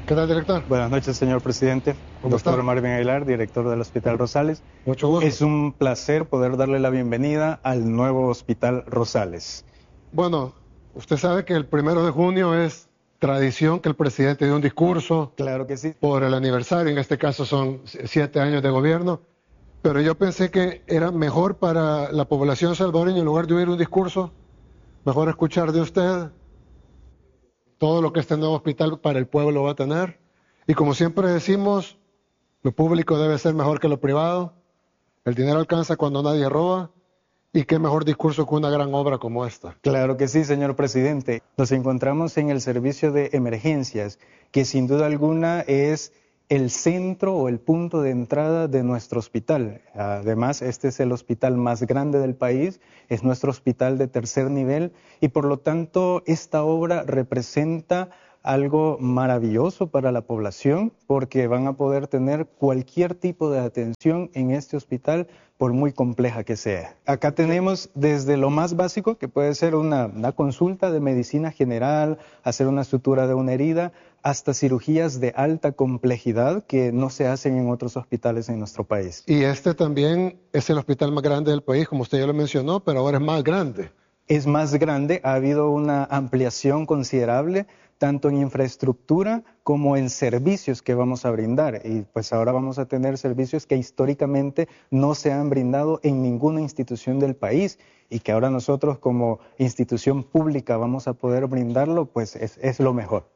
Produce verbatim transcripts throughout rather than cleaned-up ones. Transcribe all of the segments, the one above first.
¿Qué tal, director? Buenas noches, señor presidente. ¿Cómo Doctor está? Marvin Aguilar, director del Hospital Rosales. Mucho gusto. Es un placer poder darle la bienvenida al nuevo Hospital Rosales. Bueno, usted sabe que el primero de junio es tradición que el presidente dé un discurso. Claro que sí. Por el aniversario, en este caso son siete años de gobierno, pero yo pensé que era mejor para la población salvadoreña, en lugar de oír un discurso, mejor escuchar de usted todo lo que este nuevo hospital para el pueblo va a tener. Y como siempre decimos, lo público debe ser mejor que lo privado, el dinero alcanza cuando nadie roba, y qué mejor discurso que una gran obra como esta. Claro que sí, señor presidente. Nos encontramos en el servicio de emergencias, que sin duda alguna es el centro o el punto de entrada de nuestro hospital. Además, este es el hospital más grande del país, es nuestro hospital de tercer nivel y por lo tanto esta obra representa algo maravilloso para la población porque van a poder tener cualquier tipo de atención en este hospital por muy compleja que sea. Acá tenemos desde lo más básico, que puede ser una, una consulta de medicina general, hacer una sutura de una herida, hasta cirugías de alta complejidad que no se hacen en otros hospitales en nuestro país. Y este también es el hospital más grande del país, como usted ya lo mencionó, pero ahora es más grande. Es más grande, ha habido una ampliación considerable, tanto en infraestructura como en servicios que vamos a brindar. Y pues ahora vamos a tener servicios que históricamente no se han brindado en ninguna institución del país y que ahora nosotros como institución pública vamos a poder brindarlo, pues es, es lo mejor.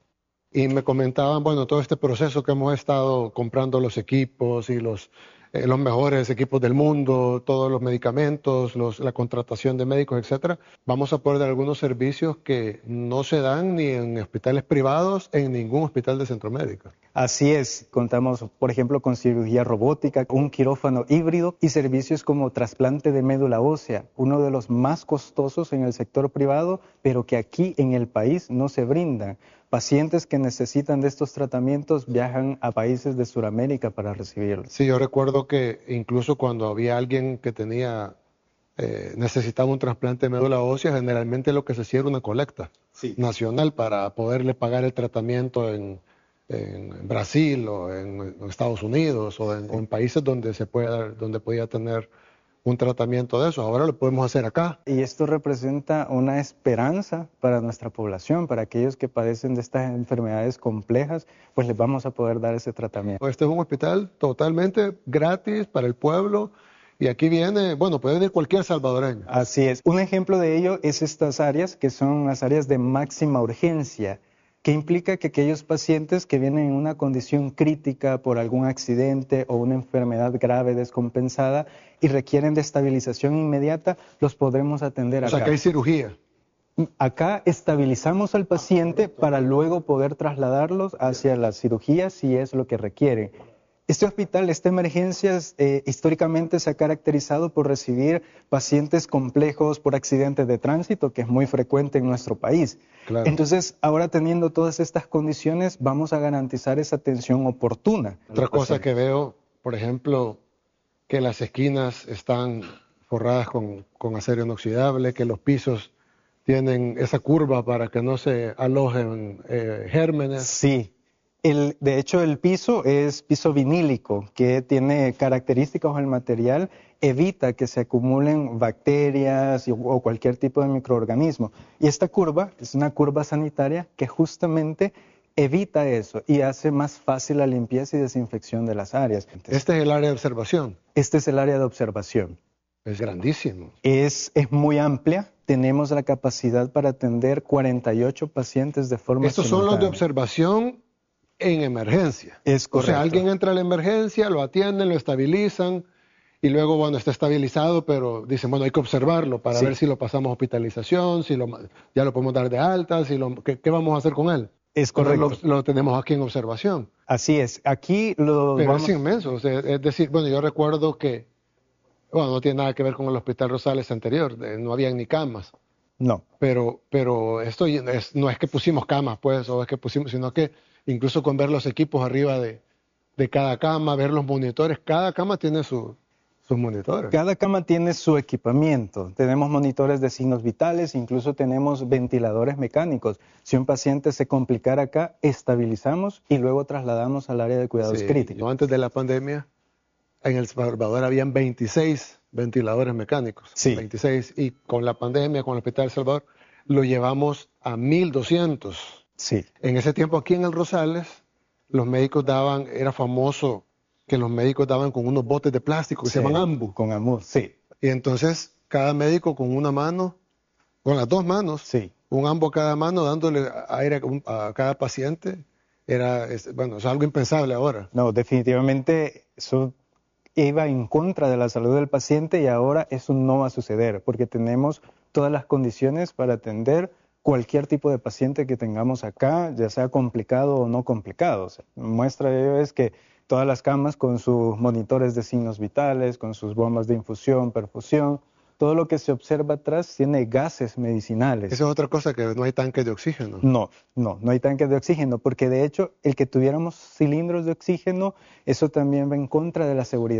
Y me comentaban, bueno, todo este proceso que hemos estado comprando los equipos y los, eh, los mejores equipos del mundo, todos los medicamentos, los, la contratación de médicos, etcétera, vamos a poder dar algunos servicios que no se dan ni en hospitales privados, en ningún hospital de centro médico. Así es, contamos, por ejemplo, con cirugía robótica, un quirófano híbrido y servicios como trasplante de médula ósea, uno de los más costosos en el sector privado, pero que aquí en el país no se brindan. Pacientes que necesitan de estos tratamientos viajan a países de Sudamérica para recibirlos. Sí, yo recuerdo que incluso cuando había alguien que tenía, eh, necesitaba un trasplante de médula ósea, generalmente lo que se hacía era una colecta sí. nacional para poderle pagar el tratamiento en, en Brasil o en, en Estados Unidos o en, o en países donde se pueda, donde podía tener un tratamiento de eso. Ahora lo podemos hacer acá. Y esto representa una esperanza para nuestra población, para aquellos que padecen de estas enfermedades complejas, pues les vamos a poder dar ese tratamiento. Este es un hospital totalmente gratis para el pueblo y aquí viene, bueno, puede venir cualquier salvadoreño. Así es. Un ejemplo de ello es estas áreas que son las áreas de máxima urgencia, que implica que aquellos pacientes que vienen en una condición crítica por algún accidente o una enfermedad grave descompensada y requieren de estabilización inmediata, los podremos atender acá. O sea, que hay cirugía. Acá estabilizamos al paciente para luego poder trasladarlos hacia la cirugía si es lo que requieren. Este hospital, esta emergencias, eh, históricamente se ha caracterizado por recibir pacientes complejos por accidentes de tránsito, que es muy frecuente en nuestro país. Claro. Entonces, ahora teniendo todas estas condiciones, vamos a garantizar esa atención oportuna. Otra cosa que veo, por ejemplo, que las esquinas están forradas con, con acero inoxidable, que los pisos tienen esa curva para que no se alojen eh, gérmenes. Sí. El, de hecho, el piso es piso vinílico, que tiene características del material, evita que se acumulen bacterias o cualquier tipo de microorganismo. Y esta curva es una curva sanitaria que justamente evita eso y hace más fácil la limpieza y desinfección de las áreas. Entonces, este es el área de observación. Este es el área de observación. Es grandísimo. Es, es muy amplia. Tenemos la capacidad para atender cuarenta y ocho pacientes de forma Estos simultánea. son los de observación en emergencia. Es correcto. O sea, alguien entra a la emergencia, lo atienden, lo estabilizan y luego, bueno, está estabilizado, pero dicen, bueno, hay que observarlo para Sí. ver si lo pasamos a hospitalización, si lo, ya lo podemos dar de alta, si lo, ¿qué, qué vamos a hacer con él? Es correcto. Lo, lo tenemos aquí en observación. Así es. Aquí lo Pero vamos... es inmenso. O sea, es decir, bueno, yo recuerdo que, bueno, no tiene nada que ver con el Hospital Rosales anterior, no había ni camas. No. Pero, pero esto es, no es que pusimos camas, pues, o es que pusimos, sino que incluso con ver los equipos arriba de, de cada cama, ver los monitores, cada cama tiene su, sus monitores. Cada cama tiene su equipamiento. Tenemos monitores de signos vitales, incluso tenemos ventiladores mecánicos. Si un paciente se complicara acá, estabilizamos y luego trasladamos al área de cuidados Sí, críticos. yo antes de la pandemia, en El Salvador habían veintiséis ventiladores mecánicos. Sí. veintiséis. Y con la pandemia, con el Hospital El Salvador, lo llevamos a mil doscientos. Sí. En ese tiempo aquí en el Rosales, los médicos daban, era famoso que los médicos daban con unos botes de plástico que Sí. se llaman ambu. Con ambu, sí. Y entonces cada médico con una mano, con las dos manos, Sí. un ambu a cada mano dándole aire a, a cada paciente, era, es, bueno, es algo impensable ahora. No, definitivamente eso iba en contra de la salud del paciente y ahora eso no va a suceder porque tenemos todas las condiciones para atender cualquier tipo de paciente que tengamos acá, ya sea complicado o no complicado. O sea, muestra de ello es que todas las camas con sus monitores de signos vitales, con sus bombas de infusión, perfusión, todo lo que se observa atrás tiene gases medicinales. Esa es otra cosa, que no hay tanques de oxígeno. No, no, no hay tanques de oxígeno, porque de hecho el que tuviéramos cilindros de oxígeno, eso también va en contra de la seguridad.